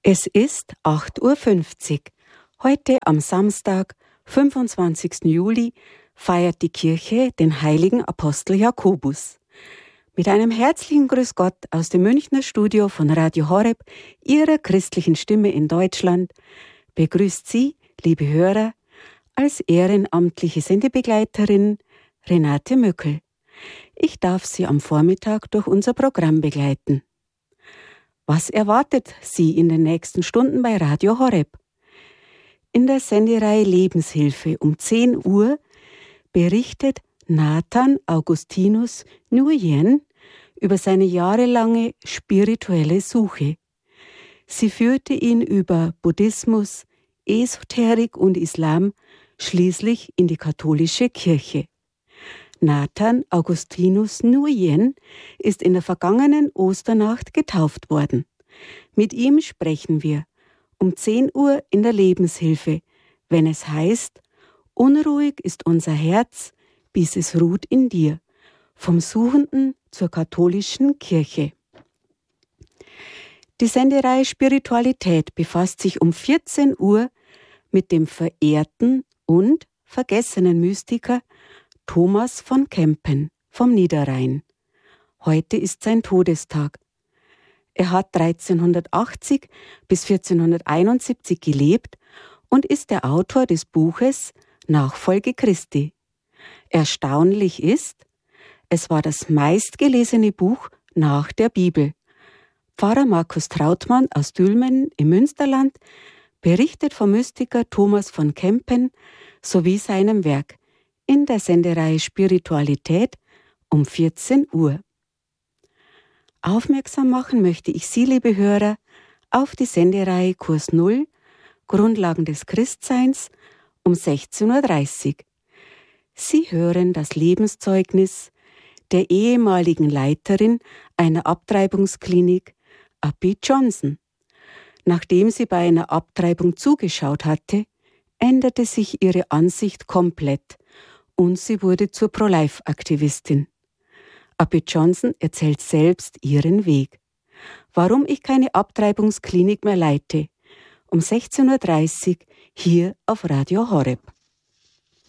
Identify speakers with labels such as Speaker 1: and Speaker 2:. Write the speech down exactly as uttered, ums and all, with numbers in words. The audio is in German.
Speaker 1: Es ist acht Uhr fünfzig. Heute am Samstag, fünfundzwanzigsten Juli, feiert die Kirche den heiligen Apostel Jakobus. Mit einem herzlichen Grüß Gott aus dem Münchner Studio von Radio Horeb, Ihrer christlichen Stimme in Deutschland, begrüßt Sie, liebe Hörer, als ehrenamtliche Sendebegleiterin Renate Mückel. Ich darf Sie am Vormittag durch unser Programm begleiten. Was erwartet Sie in den nächsten Stunden bei Radio Horeb? In der Sendereihe Lebenshilfe um zehn Uhr berichtet Nathan Augustinus Nguyen über seine jahrelange spirituelle Suche. Sie führte ihn über Buddhismus, Esoterik und Islam schließlich in die katholische Kirche. Nathan Augustinus Nguyen ist in der vergangenen Osternacht getauft worden. Mit ihm sprechen wir um zehn Uhr in der Lebenshilfe, wenn es heißt, unruhig ist unser Herz, bis es ruht in dir, vom Suchenden zur katholischen Kirche. Die Sendereihe Spiritualität befasst sich um vierzehn Uhr mit dem verehrten und vergessenen Mystiker Thomas von Kempen vom Niederrhein. Heute ist sein Todestag. Er hat dreizehnhundertachtzig bis vierzehnhunderteinundsiebzig gelebt und ist der Autor des Buches Nachfolge Christi. Erstaunlich ist, es war das meistgelesene Buch nach der Bibel. Pfarrer Markus Trautmann aus Dülmen im Münsterland berichtet vom Mystiker Thomas von Kempen sowie seinem Werk in der Sendereihe Spiritualität um vierzehn Uhr. Aufmerksam machen möchte ich Sie, liebe Hörer, auf die Sendereihe Kurs Null, Grundlagen des Christseins um sechzehn Uhr dreißig. Sie hören das Lebenszeugnis der ehemaligen Leiterin einer Abtreibungsklinik, Abby Johnson. Nachdem sie bei einer Abtreibung zugeschaut hatte, änderte sich ihre Ansicht komplett und sie wurde zur Pro-Life-Aktivistin. Abby Johnson erzählt selbst ihren Weg. Warum ich keine Abtreibungsklinik mehr leite. Um sechzehn Uhr dreißig hier auf Radio Horeb.